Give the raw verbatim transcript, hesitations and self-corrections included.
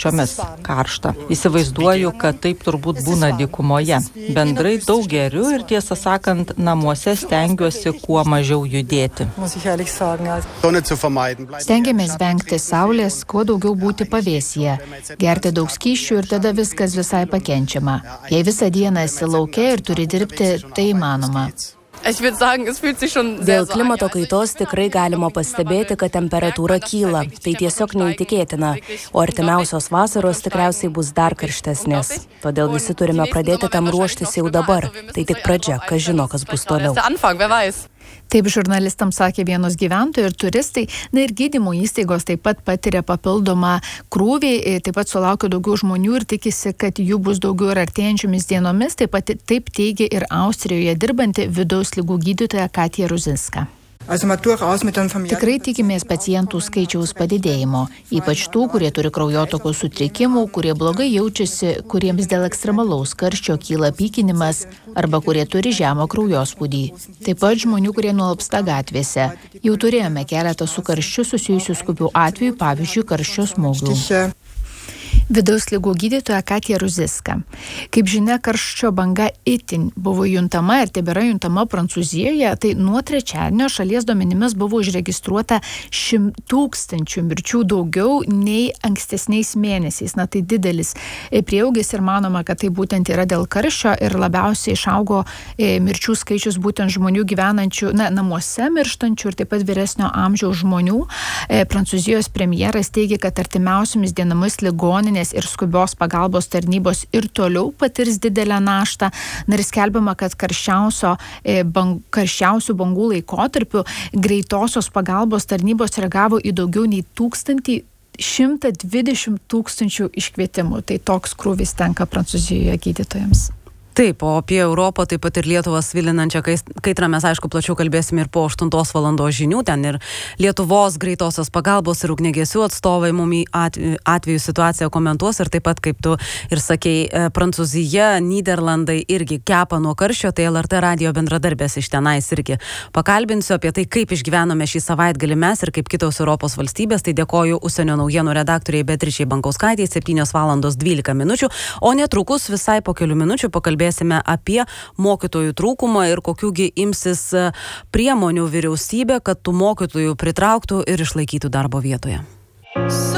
pėsčiomis. Karšta. Įsivaizduoju, kad taip turbūt būna dykumoje. Bendrai daug geriu ir tiesą sakant, namuose stengiuosi kuo mažiau judėti. Stengiamės vengti saulės, kuo daugiau būti pavėsyje, gerti daug skysčių ir tada viskas visai pakenčiama. Jei visą dieną esi lauke ir turi dirbti, tai įmanoma. Dėl klimato kaitos tikrai galima pastebėti, kad temperatūra kyla. Tai tiesiog neįtikėtina. O artimiausios vasaros tikriausiai bus dar karštesnės. Todėl visi turime pradėti tam ruoštis jau dabar. Tai tik pradžia, kas žino, kas bus toliau. Taip žurnalistams sakė vienos gyventojai ir turistai. Na ir gydymo įstaigos taip pat patiria papildomą krūvį, taip pat sulaukia daugiau žmonių ir tikisi, kad jų bus daugiau ir artėjančiomis dienomis. Taip pat taip teigia ir Austrijoje dirbanti vidaus ligų gydytoja Katja Ruzinska. Tikrai tikimės pacientų skaičiaus padidėjimo, ypač tų, kurie turi kraujotakos sutrikimų, kurie blogai jaučiasi, kuriems dėl ekstremalaus karščio kyla pykinimas arba kurie turi žemą kraujospūdį. Taip pat žmonių, kurie nualpsta gatvėse. Jau turėjome keletą su karščiu susijusių skubių atvejų, pavyzdžiui, karščio smūgių. Vidaus ligų gydytoja Katja Ruzinska. Kaip žinia, karščio banga itin buvo juntama ir tebėra juntama Prancūzijoje, tai nuo trečiadienio šalies duomenimis buvo užregistruota šimtų tūkstančių mirčių daugiau nei ankstesniais mėnesiais. Na tai didelis prieaugis ir manoma, kad tai būtent yra dėl karščio ir labiausiai išaugo mirčių skaičius būtent žmonių gyvenančių na, namuose mirštančių ir taip pat vyresnio amžiaus žmonių. Prancūzijos premjeras teigia, kad artimiausiomis dienomis ligoninės ir skubios pagalbos tarnybos ir toliau patirs didelę naštą. Na ir skelbiama, kad karščiausio, bang, karščiausių bangų laikotarpiu greitosios pagalbos tarnybos reagavo į daugiau nei tūkstantį šimtą dvidešimt tūkstančių iškvietimų. Tai toks krūvis tenka Prancūzijoje gydytojams. Taip, o apie Europą, taip pat ir Lietuvą svilinančią kaitrą mes, aišku, plačiau kalbėsime ir po aštuntos valandos žinių. Ten ir Lietuvos greitosios pagalbos ir ugniagesių atstovai mum atveju situaciją komentuos ir taip pat, kaip tu ir sakei, Prancūzija, Nyderlandai irgi kepa nuo karščio, tai L R T radijo bendradarbės iš tenais irgi pakalbinsiu apie tai, kaip išgyvenome šį savaitgalį mes ir kaip kitos Europos valstybės. Tai dėkoju užsienio naujienų redaktoriai Beatričei Bankauskaitei, septynios valandos dvylika minučių, o netrukus visai po kelių minučių pakalbėsime apie mokytojų trūkumą ir kokiųgi imsis priemonių vyriausybė, kad tų mokytojų pritrauktų ir išlaikytų darbo vietoje.